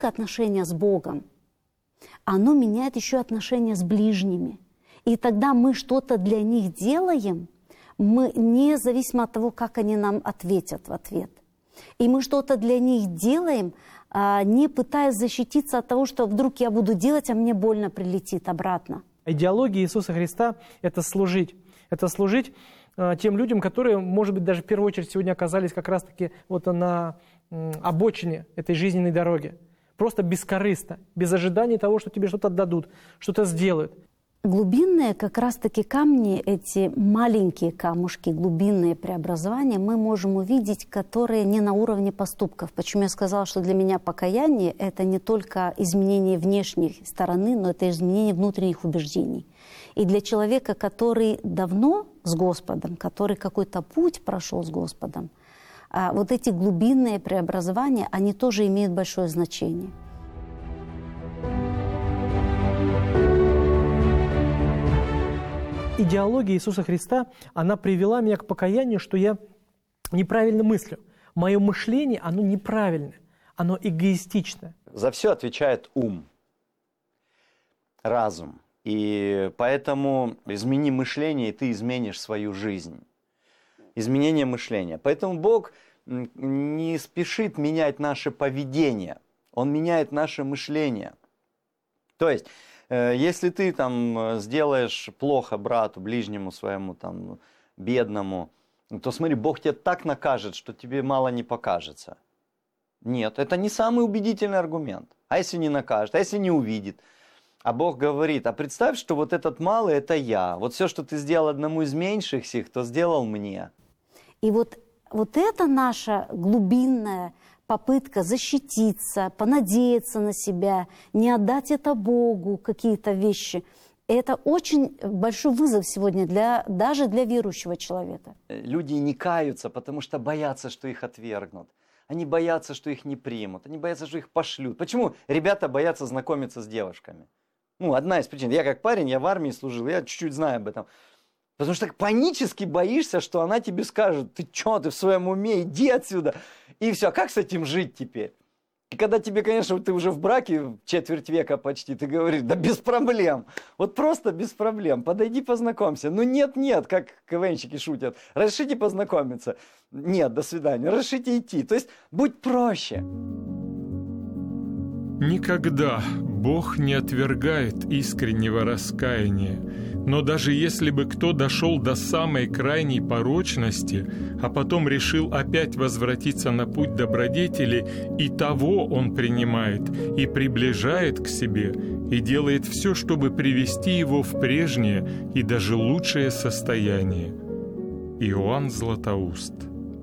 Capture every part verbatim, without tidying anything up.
отношения с Богом, оно меняет еще отношения с ближними. И тогда мы что-то для них делаем, мы, независимо от того, как они нам ответят в ответ. И мы что-то для них делаем, не пытаясь защититься от того, что вдруг я буду делать, а мне больно прилетит обратно. Идеология Иисуса Христа – это служить. Это служить э, тем людям, которые, может быть, даже в первую очередь сегодня оказались как раз-таки вот на э, обочине этой жизненной дороги. Просто бескорыстно, без ожидания того, что тебе что-то отдадут, что-то сделают. Глубинные как раз-таки камни, эти маленькие камушки, глубинные преобразования, мы можем увидеть, которые не на уровне поступков. Почему я сказала, что для меня покаяние – это не только изменение внешней стороны, но это изменение внутренних убеждений. И для человека, который давно с Господом, который какой-то путь прошел с Господом, вот эти глубинные преобразования, они тоже имеют большое значение. Идеология Иисуса Христа, она привела меня к покаянию, что я неправильно мыслю. Мое мышление, оно неправильное, оно эгоистичное. За все отвечает ум, разум. И поэтому измени мышление, и ты изменишь свою жизнь. Изменение мышления. Поэтому Бог не спешит менять наше поведение, Он меняет наше мышление. То есть, если ты там сделаешь плохо брату, ближнему своему, там, бедному, то смотри, Бог тебя так накажет, что тебе мало не покажется. Нет, это не самый убедительный аргумент. А если не накажет, а если не увидит? А Бог говорит, а представь, что вот этот малый – это я. Вот все, что ты сделал одному из меньших сих, то сделал мне. И вот, вот это наша глубинная попытка защититься, понадеяться на себя, не отдать это Богу, какие-то вещи. Это очень большой вызов сегодня для, даже для верующего человека. Люди не каются, потому что боятся, что их отвергнут. Они боятся, что их не примут. Они боятся, что их пошлют. Почему ребята боятся знакомиться с девушками? Ну, одна из причин. Я как парень, я в армии служил, я чуть-чуть знаю об этом. Потому что панически боишься, что она тебе скажет, ты что, ты в своем уме, иди отсюда. И все, как с этим жить теперь? И когда тебе, конечно, ты уже в браке четверть века почти, ты говоришь, да без проблем. Вот просто без проблем. Подойди, познакомься. Ну нет-нет, как КВНщики шутят. Разрешите познакомиться? Нет, до свидания. Разрешите идти. То есть будь проще. Никогда Бог не отвергает искреннего раскаяния. Но даже если бы кто дошел до самой крайней порочности, а потом решил опять возвратиться на путь добродетели, и того он принимает и приближает к себе, и делает все, чтобы привести его в прежнее и даже лучшее состояние. Иоанн Златоуст.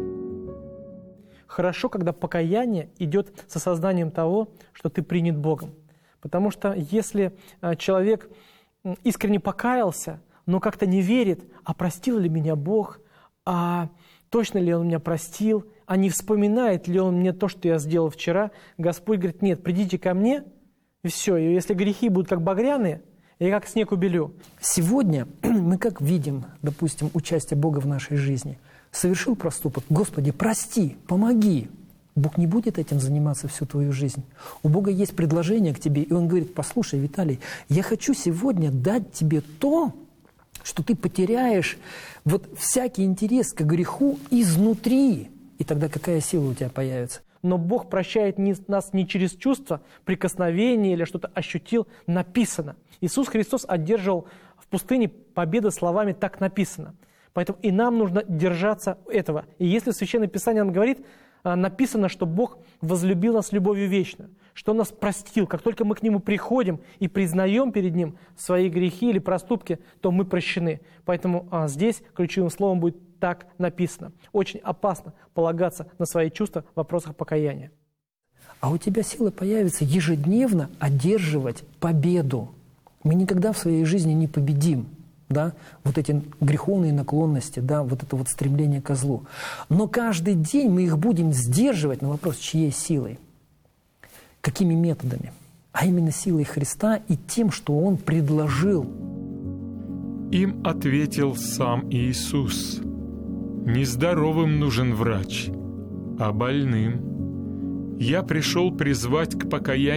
Хорошо, когда покаяние идет с осознанием того, что ты принят Богом. Потому что если человек искренне покаялся, но как-то не верит, а простил ли меня Бог, а точно ли Он меня простил, а не вспоминает ли Он мне то, что я сделал вчера, Господь говорит, нет, придите ко мне, и все, и если грехи будут как багряные, я как снег убелю. Сегодня мы как видим, допустим, участие Бога в нашей жизни. Совершил проступок, Господи, прости, помоги. Бог не будет этим заниматься всю твою жизнь. У Бога есть предложение к тебе, и Он говорит, послушай, Виталий, я хочу сегодня дать тебе то, что ты потеряешь вот всякий интерес к греху изнутри. И тогда какая сила у тебя появится? Но Бог прощает не, нас не через чувство, прикосновение или что-то ощутил, написано. Иисус Христос одерживал в пустыне победу словами «так написано». Поэтому и нам нужно держаться этого. И если Священное Писание нам говорит, написано, что Бог возлюбил нас любовью вечную, что Он нас простил. Как только мы к Нему приходим и признаем перед Ним свои грехи или проступки, то мы прощены. Поэтому а, здесь ключевым словом будет «так написано». Очень опасно полагаться на свои чувства в вопросах покаяния. А у тебя сила появится ежедневно одерживать победу. Мы никогда в своей жизни не победим. Да, вот эти греховные наклонности, да, вот это вот стремление ко злу. Но каждый день мы их будем сдерживать на вопрос, чьей силой, какими методами, а именно силой Христа и тем, что Он предложил. Им ответил сам Иисус: «Нездоровым нужен врач, а больным. «Я пришел призвать к покаянию